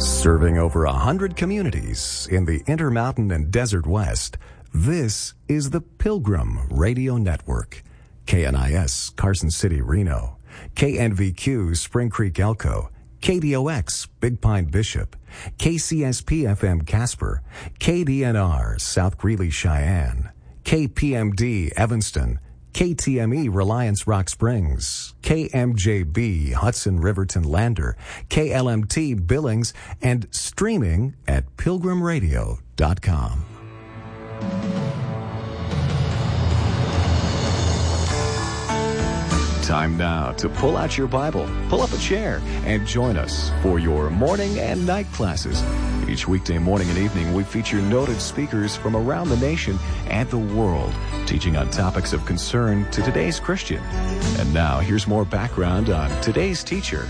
Serving over 100 communities in the Intermountain and Desert West, this is the Pilgrim Radio Network. KNIS, Carson City, Reno. KNVQ, Spring Creek, Elko. KDOX, Big Pine, Bishop. KCSP-FM, Casper. KDNR, South Greeley, Cheyenne. KPMD, Evanston. KTME, Reliance Rock Springs, KMJB, Hudson Riverton Lander, KLMT Billings, and streaming at pilgrimradio.com. Time now to pull out your Bible, pull up a chair, and join us for your morning and night classes. Each weekday morning and evening, we feature noted speakers from around the nation and the world, teaching on topics of concern to today's Christian. And now, here's more background on today's teacher.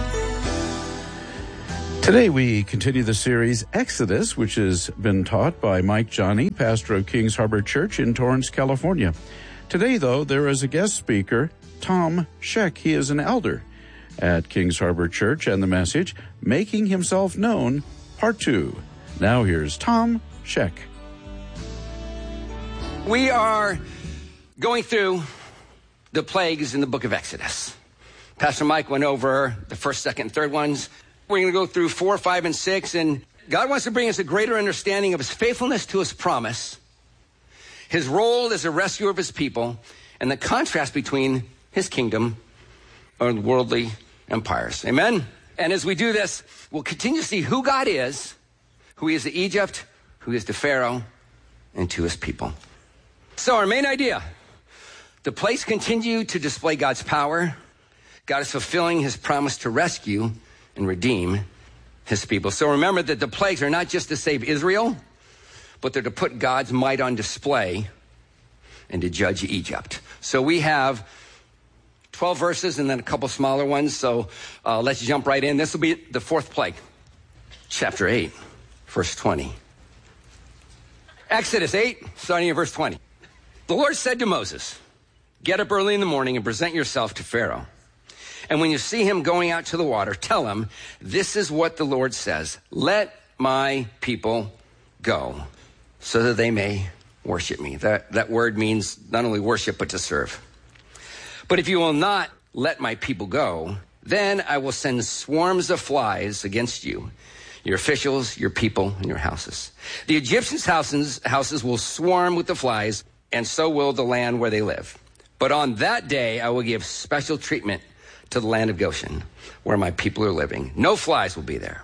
Today we continue the series Exodus, which has been taught by Mike Johnny, pastor of Kings Harbor Church in Torrance, California. Today, though, there is a guest speaker, Tom Scheck. He is an elder at Kings Harbor Church, and the message, Making Himself Known, Part 2. Now here's Tom Scheck. We are going through the plagues in the book of Exodus. Pastor Mike went over the first, second, and third ones. We're going to go through 4, 5, and 6, and God wants to bring us a greater understanding of his faithfulness to his promise, his role as a rescuer of his people, and the contrast between his kingdom and worldly empires. Amen? And as we do this, we'll continue to see who God is, who he is to Egypt, who he is to Pharaoh, and to his people. So our main idea, the plagues continue to display God's power. God is fulfilling his promise to rescue and redeem his people. So remember that the plagues are not just to save Israel, but they're to put God's might on display and to judge Egypt. So we have 12 verses and then a couple smaller ones. So let's jump right in. This will be the fourth plague. Chapter 8, verse 20. Exodus 8, starting at verse 20. The Lord said to Moses, get up early in the morning and present yourself to Pharaoh. And when you see him going out to the water, tell him, this is what the Lord says. Let my people go so that they may worship me. That word means not only worship, but to serve. But if you will not let my people go, then I will send swarms of flies against you, your officials, your people, and your houses. The Egyptians' houses will swarm with the flies, and so will the land where they live. But on that day, I will give special treatment to the land of Goshen, where my people are living. No flies will be there.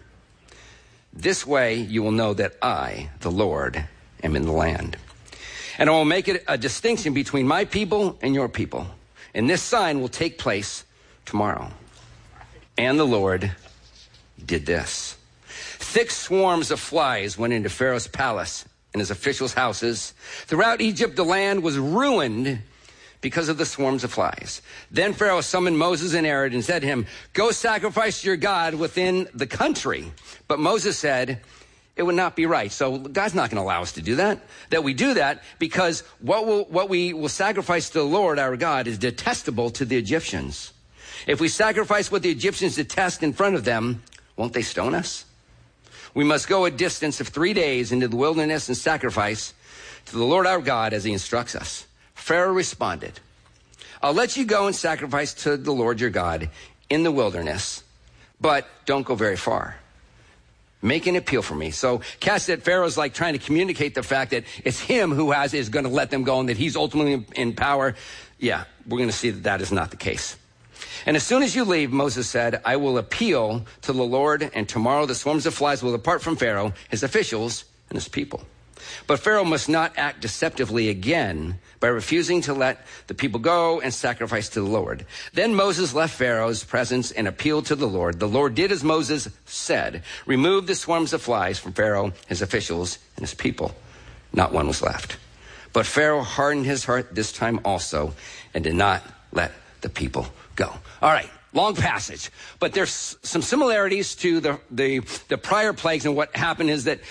This way you will know that I, the Lord, am in the land. And I will make it a distinction between my people and your people. And this sign will take place tomorrow. And the Lord did this. Thick swarms of flies went into Pharaoh's palace and his officials' houses. Throughout Egypt, the land was ruined because of the swarms of flies. Then Pharaoh summoned Moses and Aaron and said to him, go sacrifice to your God within the country. But Moses said, it would not be right. So God's not going to allow us to do that. That we do that because what we will sacrifice to the Lord our God is detestable to the Egyptians. If we sacrifice what the Egyptians detest in front of them, won't they stone us? We must go a distance of 3 days into the wilderness and sacrifice to the Lord our God as he instructs us. Pharaoh responded, I'll let you go and sacrifice to the Lord your God in the wilderness, but don't go very far. Make an appeal for me. So catch that Pharaoh's like trying to communicate the fact that it's him who is going to let them go and that he's ultimately in power. Yeah, we're going to see that that is not the case. And as soon as you leave, Moses said, I will appeal to the Lord, and tomorrow the swarms of flies will depart from Pharaoh, his officials, and his people. But Pharaoh must not act deceptively again by refusing to let the people go and sacrifice to the Lord. Then Moses left Pharaoh's presence and appealed to the Lord. The Lord did as Moses said, removed the swarms of flies from Pharaoh, his officials, and his people. Not one was left. But Pharaoh hardened his heart this time also and did not let the people go. All right, long passage. But there's some similarities to the prior plagues, and what happened is that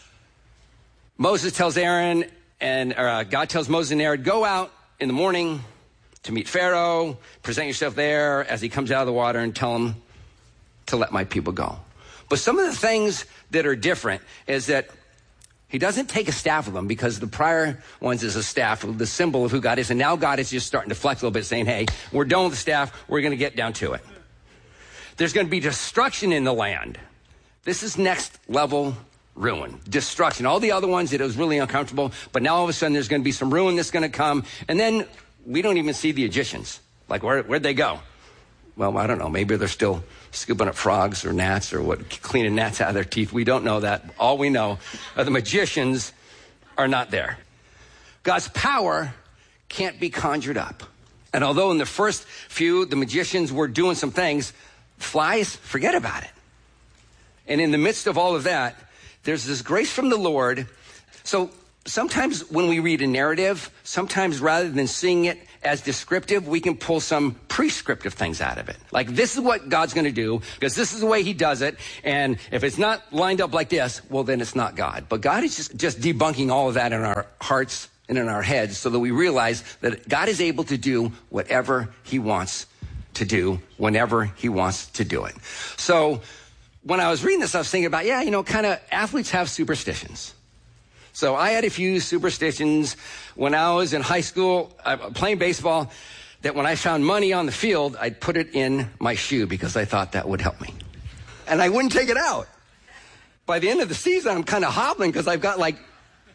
Moses tells Aaron, God tells Moses and Aaron, go out in the morning to meet Pharaoh, present yourself there as he comes out of the water and tell him to let my people go. But some of the things that are different is that he doesn't take a staff with him, because the prior ones is a staff, the symbol of who God is. And now God is just starting to flex a little bit, saying, hey, we're done with the staff. We're going to get down to it. There's going to be destruction in the land. This is next level ruin, destruction. All the other ones, it was really uncomfortable. But now all of a sudden there's going to be some ruin that's going to come. And then we don't even see the Egyptians. Like, where'd they go? Well, I don't know. Maybe they're still scooping up frogs or gnats or cleaning gnats out of their teeth. We don't know that. All we know are the magicians are not there. God's power can't be conjured up. And although in the first few, the magicians were doing some things, flies, forget about it. And in the midst of all of that, there's this grace from the Lord. So sometimes when we read a narrative, sometimes rather than seeing it as descriptive, we can pull some prescriptive things out of it. Like, this is what God's going to do, because this is the way he does it. And if it's not lined up like this, well, then it's not God. But God is just debunking all of that in our hearts and in our heads, so that we realize that God is able to do whatever he wants to do whenever he wants to do it. So when I was reading this, I was thinking about, kind of athletes have superstitions. So I had a few superstitions when I was in high school playing baseball, that when I found money on the field, I'd put it in my shoe because I thought that would help me. And I wouldn't take it out. By the end of the season, I'm kind of hobbling because I've got like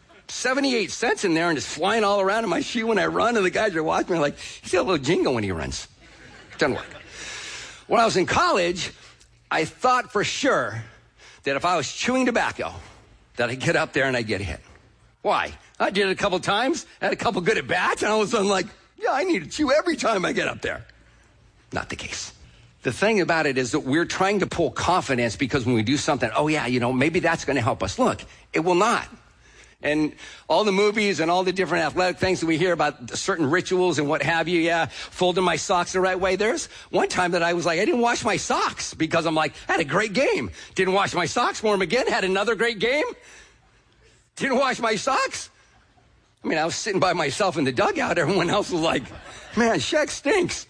78 cents in there and it's flying all around in my shoe when I run. And the guys are watching me like, he's got a little jingle when he runs. Doesn't work. When I was in college, I thought for sure that if I was chewing tobacco, that I'd get up there and I'd get hit. Why? I did it a couple times, had a couple good at bats, and all of a sudden like, I need to chew every time I get up there. Not the case. The thing about it is that we're trying to pull confidence because when we do something, maybe that's going to help us. Look, it will not. And all the movies and all the different athletic things that we hear about certain rituals and what have you, folding my socks the right way. There's one time that I was like, I didn't wash my socks because I'm like, I had a great game. Didn't wash my socks, wore them again, had another great game. Didn't wash my socks. I was sitting by myself in the dugout. Everyone else was like, man, Shaq stinks.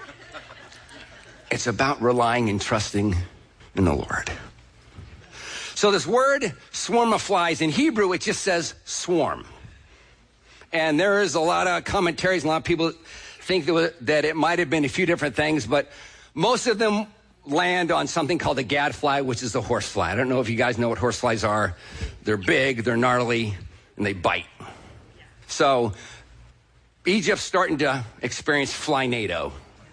It's about relying and trusting in the Lord. So this word, swarm of flies, in Hebrew, it just says swarm. And there is a lot of commentaries, and a lot of people think that it might have been a few different things, but most of them land on something called a gadfly, which is the horsefly. I don't know if you guys know what horseflies are. They're big, they're gnarly, and they bite. So Egypt's starting to experience fly-nado.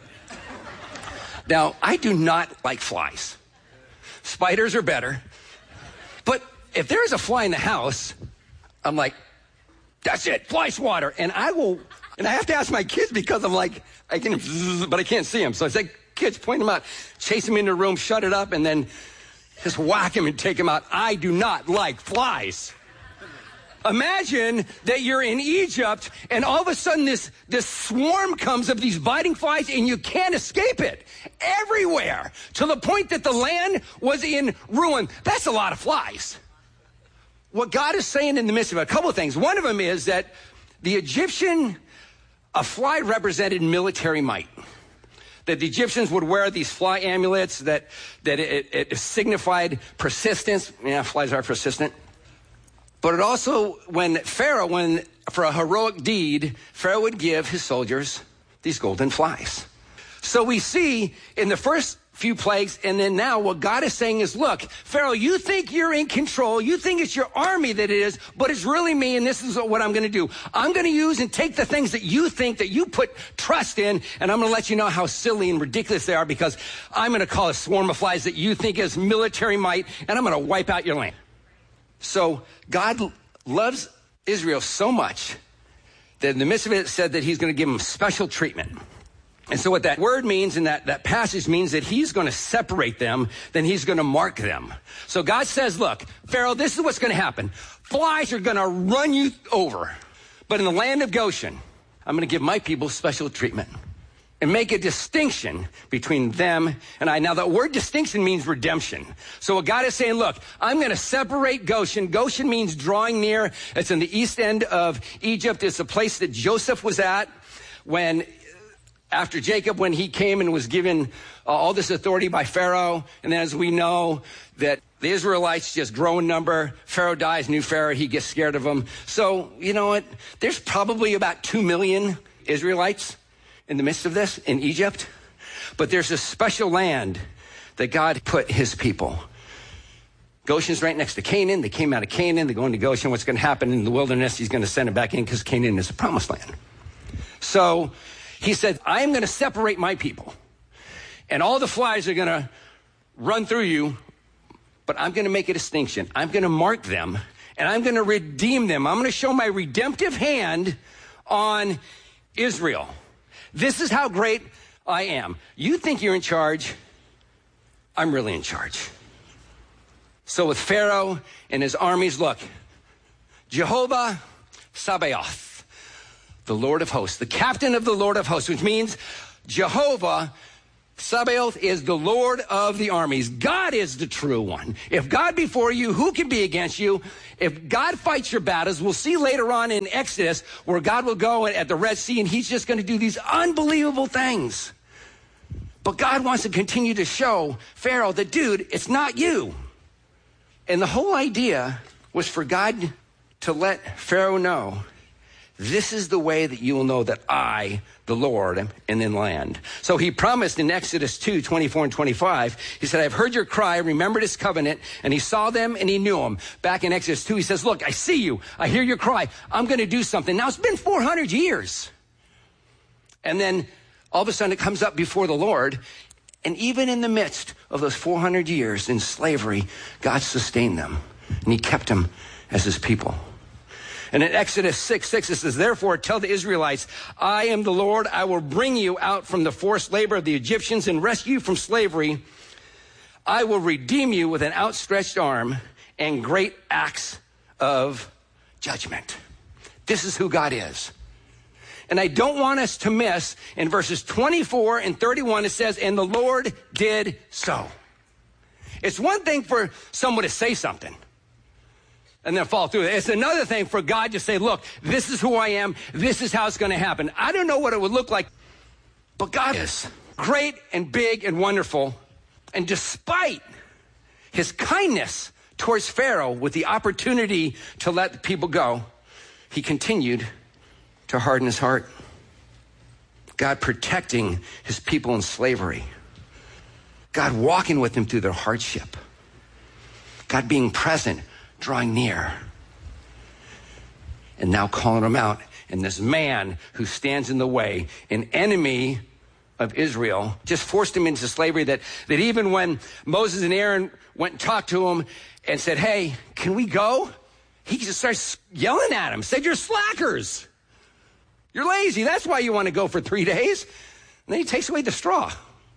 Now, I do not like flies. Spiders are better. But if there's a fly in the house, I'm like, that's it, fly swatter. And I have to ask my kids because I'm like, but I can't see them. So it's like, kids, point them out, chase them into the room, shut it up, and then just whack them and take them out. I do not like flies. Imagine that you're in Egypt and all of a sudden this swarm comes of these biting flies and you can't escape it everywhere to the point that the land was in ruin. That's a lot of flies. What God is saying in the midst of it, a couple of things. One of them is that the Egyptian, a fly represented military might. That the Egyptians would wear these fly amulets that it signified persistence. Yeah, flies are persistent. But it also, when for a heroic deed, Pharaoh would give his soldiers these golden flies. So we see in the first few plagues, and then now what God is saying is, look, Pharaoh, you think you're in control. You think it's your army that it is, but it's really me, and this is what I'm going to do. I'm going to use and take the things that you think that you put trust in, and I'm going to let you know how silly and ridiculous they are, because I'm going to call a swarm of flies that you think is military might, and I'm going to wipe out your land. So God loves Israel so much that in the midst of it said that he's going to give them special treatment. And so what that word means and that passage means that he's going to separate them, then he's going to mark them. So God says, look, Pharaoh, this is what's going to happen. Flies are going to run you over. But in the land of Goshen, I'm going to give my people special treatment and make a distinction between them and I. Now, the word distinction means redemption. So what God is saying, look, I'm going to separate Goshen. Goshen means drawing near. It's in the east end of Egypt. It's a place that Joseph was at when after Jacob, when he came and was given all this authority by Pharaoh, and then as we know that the Israelites just grow in number, Pharaoh dies, new Pharaoh, he gets scared of them. So, you know what? There's probably about 2 million Israelites in the midst of this in Egypt. But there's a special land that God put his people. Goshen's right next to Canaan. They came out of Canaan. They go into Goshen. What's going to happen in the wilderness? He's going to send them back in because Canaan is a promised land. So he said, I am going to separate my people. And all the flies are going to run through you. But I'm going to make a distinction. I'm going to mark them. And I'm going to redeem them. I'm going to show my redemptive hand on Israel. This is how great I am. You think you're in charge. I'm really in charge. So with Pharaoh and his armies, look, Jehovah Sabaoth, the Lord of hosts, the captain of the Lord of hosts, which means Jehovah Sabaoth is the Lord of the armies. God is the true one. If God be for you, who can be against you? If God fights your battles, we'll see later on in Exodus where God will go at the Red Sea and he's just going to do these unbelievable things. But God wants to continue to show Pharaoh that, dude, it's not you. And the whole idea was for God to let Pharaoh know, this is the way that you will know that I, the Lord, am in the land. So he promised in Exodus 2, 24 and 25, he said, I've heard your cry, remembered his covenant, and he saw them and he knew them. Back in Exodus 2, he says, look, I see you. I hear your cry. I'm going to do something. Now, it's been 400 years. And then all of a sudden it comes up before the Lord. And even in the midst of those 400 years in slavery, God sustained them. And he kept them as his people. And in Exodus 6:6, it says, therefore, tell the Israelites, I am the Lord. I will bring you out from the forced labor of the Egyptians and rescue you from slavery. I will redeem you with an outstretched arm and great acts of judgment. This is who God is. And I don't want us to miss in verses 24 and 31, it says, and the Lord did so. It's one thing for someone to say something and then fall through it. It's another thing for God to say, look, this is who I am. This is how it's going to happen. I don't know what it would look like, but God is great and big and wonderful. And despite his kindness towards Pharaoh with the opportunity to let the people go, he continued to harden his heart. God protecting his people in slavery. God walking with them through their hardship. God being present, drawing near. And now calling them out. And this man who stands in the way, an enemy of Israel, just forced him into slavery that even when Moses and Aaron went and talked to him and said, hey, can we go? He just starts yelling at him, said, you're slackers. You're lazy. That's why you want to go for 3 days. And then he takes away the straw.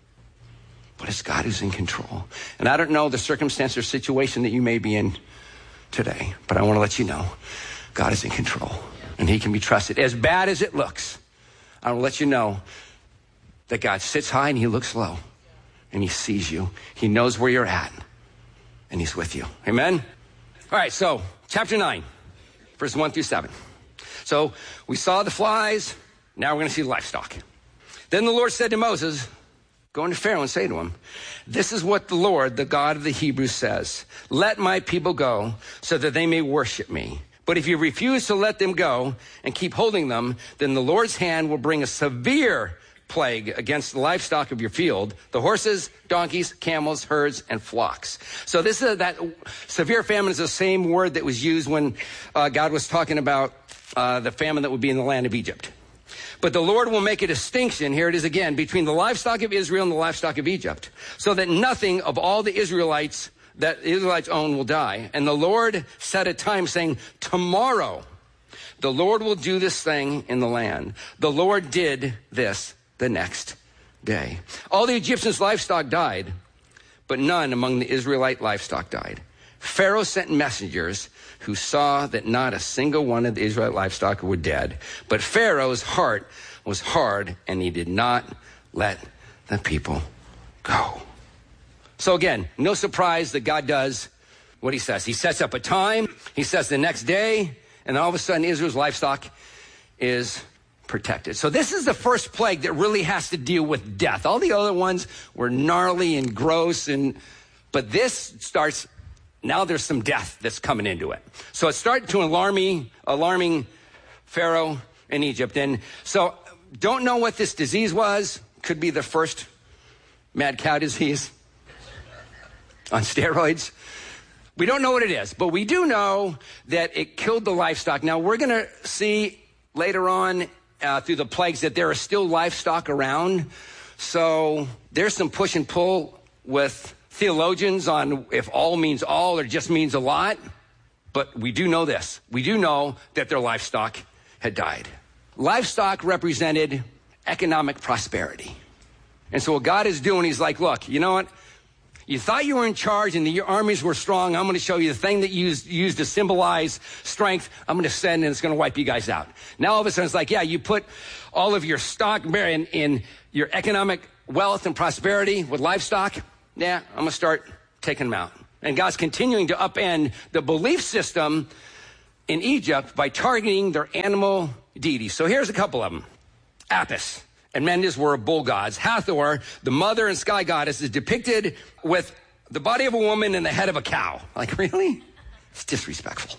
But it's God who's in control. And I don't know the circumstance or situation that you may be in today, but I want to let you know God is in control and he can be trusted. As bad as it looks, I want to let you know that God sits high and he looks low and he sees you. He knows where you're at and he's with you. Amen? All right, so chapter 9, verses 1 through 7. So we saw the flies. Now we're going to see the livestock. Then the Lord said to Moses, go into Pharaoh and say to him, this is what the Lord, the God of the Hebrews says. Let my people go so that they may worship me. But if you refuse to let them go and keep holding them, then the Lord's hand will bring a severe plague against the livestock of your field, the horses, donkeys, camels, herds, and flocks. So this is that severe famine is the same word that was used when God was talking about the famine that would be in the land of Egypt. But the Lord will make a distinction, here it is again, between the livestock of Israel and the livestock of Egypt, so that nothing of all the Israelites that the Israelites own will die. And the Lord set a time saying, tomorrow the Lord will do this thing in the land. The Lord did this the next day. All the Egyptians' livestock died, but none among the Israelite livestock died. Pharaoh sent messengers who saw that not a single one of the Israelite livestock were dead. But Pharaoh's heart was hard, and he did not let the people go. So again, no surprise that God does what he says. He sets up a time, he says the next day, and all of a sudden Israel's livestock is protected. So this is the first plague that really has to deal with death. All the other ones were gnarly and gross, but this starts, now there's some death that's coming into it. So it started to alarming Pharaoh in Egypt. And so don't know what this disease was. Could be the first mad cow disease on steroids. We don't know what it is, but we do know that it killed the livestock. Now, we're going to see later on through the plagues that there are still livestock around. So there's some push and pull with theologians on if all means all or just means a lot. But we do know this. We do know that their livestock had died. Livestock represented economic prosperity. And so what God is doing, he's like, look, you know what? You thought you were in charge and your armies were strong. I'm going to show you the thing that you used to symbolize strength. I'm going to send and it's going to wipe you guys out. Now all of a sudden it's like, yeah, you put all of your stock in your economic wealth and prosperity with livestock. Yeah, I'm going to start taking them out. And God's continuing to upend the belief system in Egypt by targeting their animal deities. So here's a couple of them. Apis and Mendes were bull gods. Hathor, the mother and sky goddess, is depicted with the body of a woman and the head of a cow. Like, really? It's disrespectful.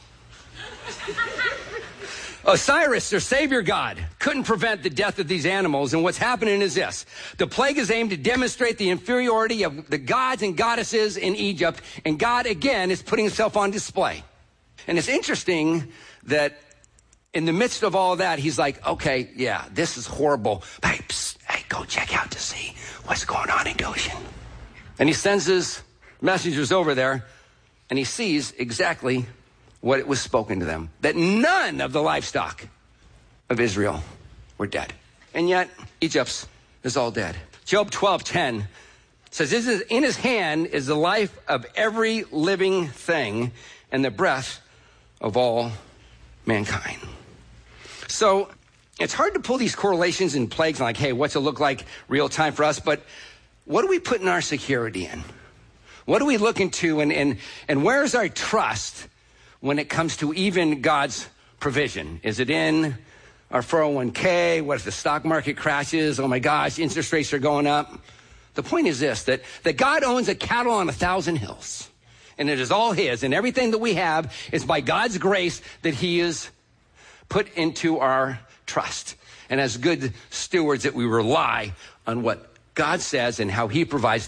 Osiris, their savior god, couldn't prevent the death of these animals. And what's happening is this. The plague is aimed to demonstrate the inferiority of the gods and goddesses in Egypt. And God, again, is putting himself on display. And it's interesting that in the midst of all of that, he's like, okay, yeah, this is horrible. Hey, psst, hey, go check out to see what's going on in Goshen. And he sends his messengers over there, and he sees exactly what it was spoken to them, that none of the livestock of Israel were dead. And yet, Egypt's is all dead. Job 12:10 says, in his hand is the life of every living thing and the breath of all mankind. So it's hard to pull these correlations and plagues like, hey, what's it look like real time for us? But what do we put in our security in? What do we look into and where's our trust when it comes to even God's provision? Is it in our 401k? What if the stock market crashes? Oh my gosh, interest rates are going up. The point is this, that God owns a cattle on 1,000 hills. And it is all his. And everything that we have is by God's grace that he is put into our trust. And as good stewards that we rely on what God says and how he provides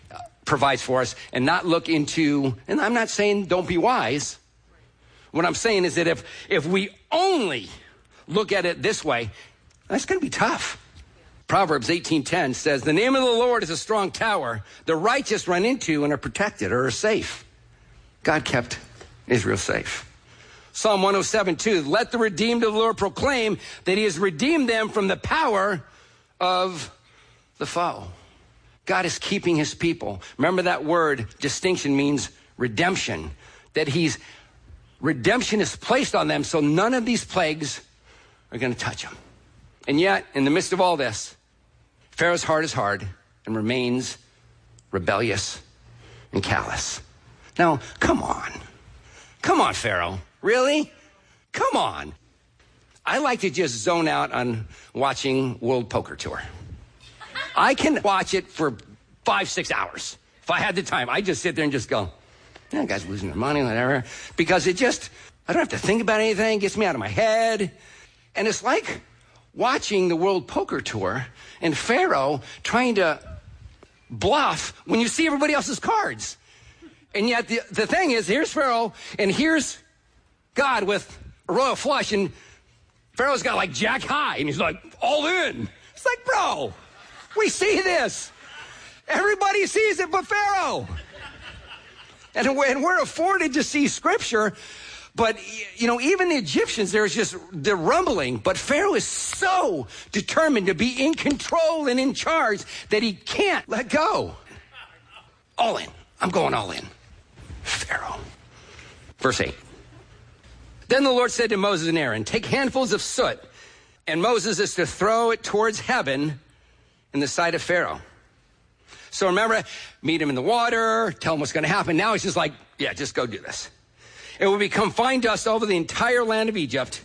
for us and not look into, and I'm not saying don't be wise. What I'm saying is that if we only look at it this way, that's going to be tough. Proverbs 18:10 says, the name of the Lord is a strong tower. The righteous run into and are protected or are safe. God kept Israel safe. Psalm 107:2, let the redeemed of the Lord proclaim that he has redeemed them from the power of the foe. God is keeping his people. Remember that word distinction means redemption, that redemption is placed on them so none of these plagues are going to touch them. And yet, in the midst of all this, Pharaoh's heart is hard and remains rebellious and callous. Now, come on, Pharaoh. Really? Come on. I like to just zone out on watching World Poker Tour. I can watch it for 5-6 hours. If I had the time, I'd just sit there and just go, that guy's losing their money, whatever. Because I don't have to think about anything. It gets me out of my head. And it's like watching the World Poker Tour and Pharaoh trying to bluff when you see everybody else's cards. And yet the thing is, here's Pharaoh and here's God with a royal flush, and Pharaoh's got like jack high, and he's like, all in. It's like, bro, we see this. Everybody sees it but Pharaoh. And we're afforded to see scripture, but, even the Egyptians, they're rumbling, but Pharaoh is so determined to be in control and in charge that he can't let go. All in. I'm going all in. Pharaoh. Verse 8. Then the Lord said to Moses and Aaron, take handfuls of soot, and Moses is to throw it towards heaven in the sight of Pharaoh. So remember, meet him in the water, tell him what's going to happen. Now he's just like, yeah, just go do this. It will become fine dust over the entire land of Egypt,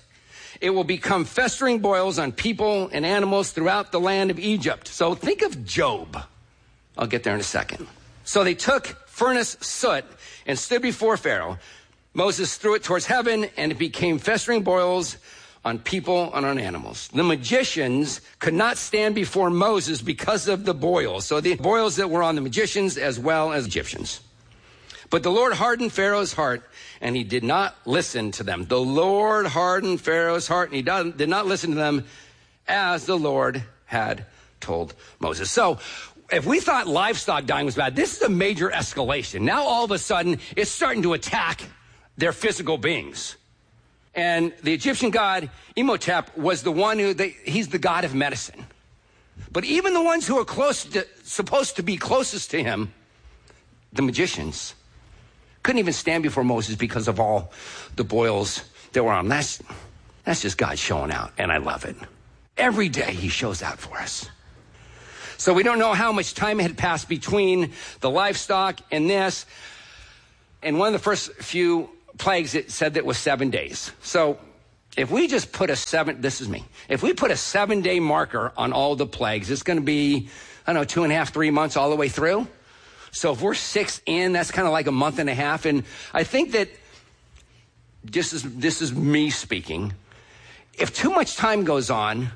it will become festering boils on people and animals throughout the land of Egypt. So think of Job. I'll get there in a second. So they took furnace soot and stood before Pharaoh. Moses threw it towards heaven, and it became festering boils on people and on animals. The magicians could not stand before Moses because of the boils. So the boils that were on the magicians as well as Egyptians. But the Lord hardened Pharaoh's heart, and he did not listen to them. The Lord hardened Pharaoh's heart, and he did not listen to them as the Lord had told Moses. So if we thought livestock dying was bad, this is a major escalation. Now all of a sudden, it's starting to attack their physical beings. And the Egyptian god Imhotep was the one he's the god of medicine. But even the ones who are supposed to be closest to him, the magicians, couldn't even stand before Moses because of all the boils that were on. That's just God showing out, and I love it. Every day he shows out for us. So we don't know how much time had passed between the livestock and this. And one of the first few plagues, it said that was 7 days. So if we just put if we put a 7-day marker on all the plagues, it's going to be, 2.5, 3 months all the way through. So if we're 6 in, that's kind of like a month and a half. And I think that this is me speaking. If too much time goes on,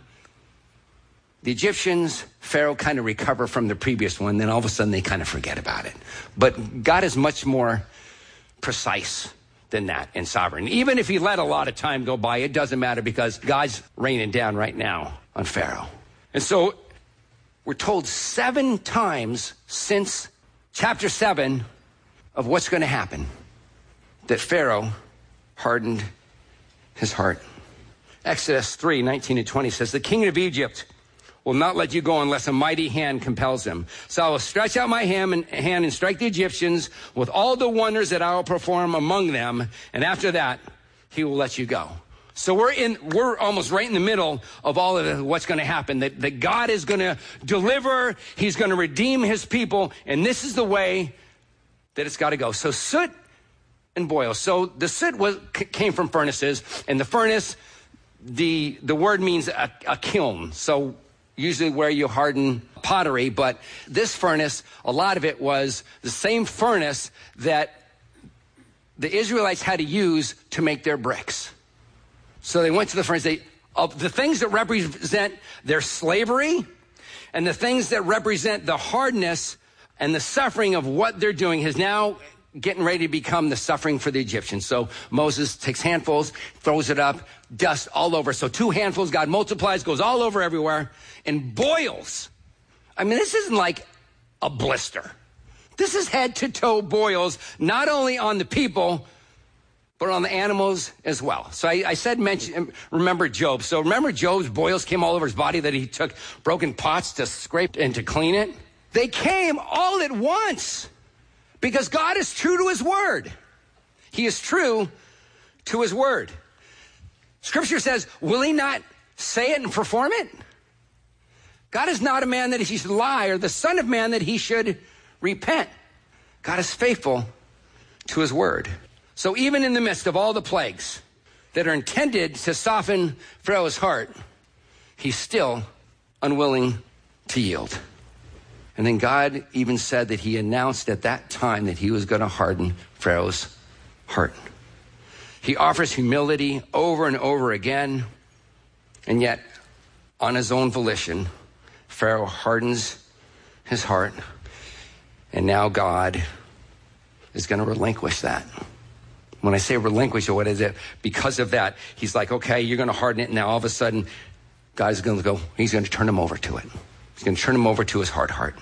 the Egyptians, Pharaoh kind of recover from the previous one, then all of a sudden they kind of forget about it. But God is much more precise than that and sovereign. Even if he let a lot of time go by, it doesn't matter because God's raining down right now on Pharaoh. And so we're told 7 times since chapter 7 of what's going to happen that Pharaoh hardened his heart. Exodus 3:19-20 says, the king of Egypt will not let you go unless a mighty hand compels him. So I will stretch out my hand and strike the Egyptians with all the wonders that I will perform among them. And after that, he will let you go. So we're almost right in the middle of all of what's going to happen. That God is going to deliver. He's going to redeem his people. And this is the way that it's got to go. So soot and boil. So the soot came from furnaces. And the furnace, the word means a kiln. So usually where you harden pottery, but this furnace, a lot of it was the same furnace that the Israelites had to use to make their bricks. So they went to the furnace. Of the things that represent their slavery and the things that represent the hardness and the suffering of what they're doing is now getting ready to become the suffering for the Egyptians. So Moses takes handfuls, throws it up, dust all over. So 2 handfuls, God multiplies, goes all over everywhere, and boils. I mean, this isn't like a blister. This is head to toe boils, not only on the people, but on the animals as well. So I said, remember Job. So remember Job's boils came all over his body that he took broken pots to scrape and to clean it? They came all at once. Because God is true to his word. He is true to his word. Scripture says, will he not say it and perform it? God is not a man that he should lie, or the son of man that he should repent. God is faithful to his word. So even in the midst of all the plagues that are intended to soften Pharaoh's heart, he's still unwilling to yield. And then God even said that he announced at that time that he was going to harden Pharaoh's heart. He offers humility over and over again. And yet, on his own volition, Pharaoh hardens his heart. And now God is going to relinquish that. When I say relinquish, what is it? Because of that, he's like, okay, you're going to harden it. And now all of a sudden, God's going to go, he's going to turn him over to it. He's going to turn him over to his hard heart.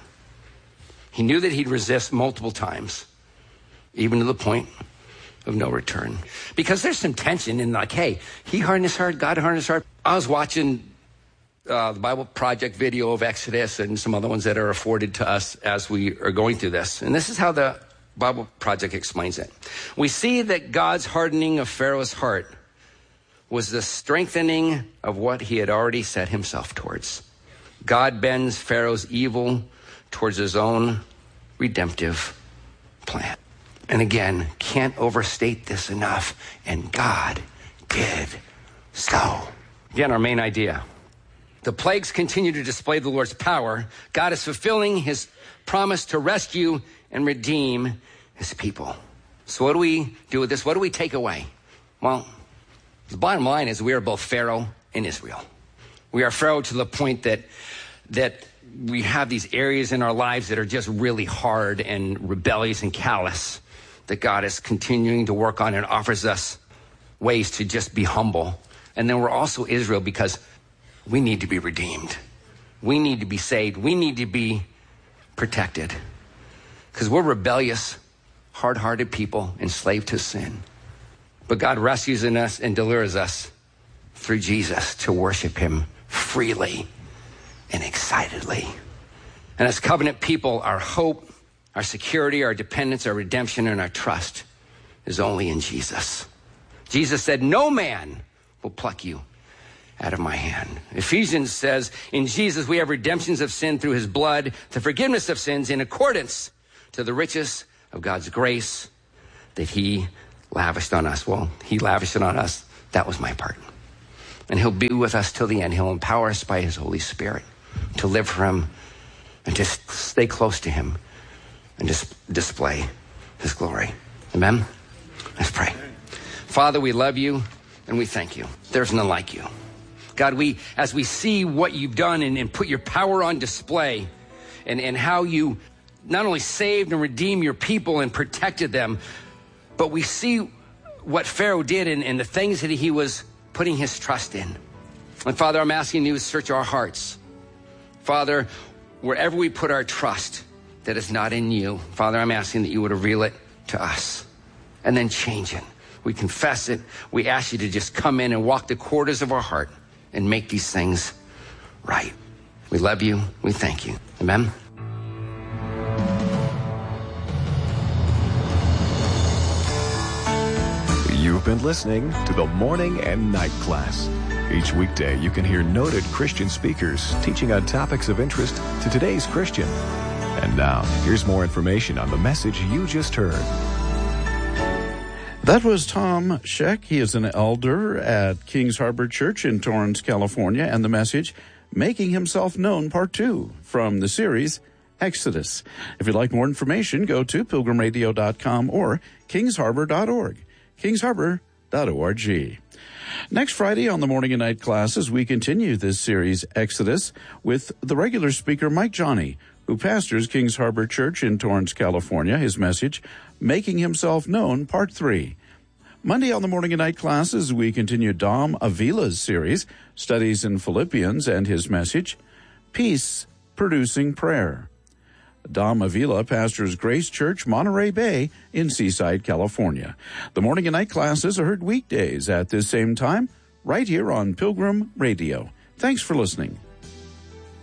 He knew that he'd resist multiple times, even to the point of no return. Because there's some tension in like, hey, he hardened his heart, God hardened his heart. I was watching the Bible Project video of Exodus and some other ones that are afforded to us as we are going through this. And this is how the Bible Project explains it. We see that God's hardening of Pharaoh's heart was the strengthening of what he had already set himself towards. God bends Pharaoh's evil towards his own redemptive plan. And again, can't overstate this enough. And God did So, again, our main idea. The plagues continue to display the Lord's power. God is fulfilling his promise to rescue and redeem his people. So what do we do with this? What do we take away? Well, the bottom line is we are both Pharaoh and Israel. We are Pharaoh to the point that we have these areas in our lives that are just really hard and rebellious and callous that God is continuing to work on and offers us ways to just be humble. And then we're also Israel because we need to be redeemed. We need to be saved. We need to be protected because we're rebellious, hard-hearted people enslaved to sin. But God rescues in us and delivers us through Jesus to worship him freely and excitedly. And as covenant people, our hope, our security, our dependence, our redemption, and our trust is only in Jesus. Jesus said, no man will pluck you out of my hand. Ephesians says, in Jesus we have redemptions of sin through his blood, the forgiveness of sins in accordance to the riches of God's grace that he lavished on us. Well, he lavished it on us. That was my part. And he'll be with us till the end. He'll empower us by his Holy Spirit to live for him and to stay close to him and just display his glory. Amen? Let's pray. Father, we love you and we thank you. There's none like you. God, as we see what you've done and put your power on display and how you not only saved and redeemed your people and protected them, but we see what Pharaoh did and the things that he was putting his trust in. And Father, I'm asking you to search our hearts. Father, wherever we put our trust that is not in you, Father, I'm asking that you would reveal it to us and then change it. We confess it. We ask you to just come in and walk the corridors of our heart and make these things right. We love you. We thank you. Amen. You've been listening to the Morning and Night Class. Each weekday, you can hear noted Christian speakers teaching on topics of interest to today's Christian. And now, here's more information on the message you just heard. That was Tom Scheck. He is an elder at Kings Harbor Church in Torrance, California, and the message, Making Himself Known, Part 2, from the series Exodus. If you'd like more information, go to pilgrimradio.com or kingsharbor.org. kingsharbor.org. Next Friday on the Morning and Night Classes, we continue this series, Exodus, with the regular speaker, Mike Johnny, who pastors Kings Harbor Church in Torrance, California. His message, Making Himself Known, Part 3. Monday on the Morning and Night Classes, we continue Dom Avila's series, Studies in Philippians, and his message, Peace Producing Prayer. Dom Avila pastors Grace Church, Monterey Bay in Seaside, California. The Morning and Night Classes are heard weekdays at this same time, right here on Pilgrim Radio. Thanks for listening.